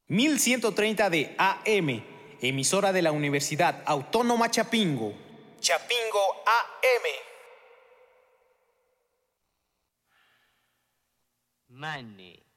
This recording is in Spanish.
1130 de AM, emisora de la Universidad Autónoma Chapingo. Chapingo AM. Money.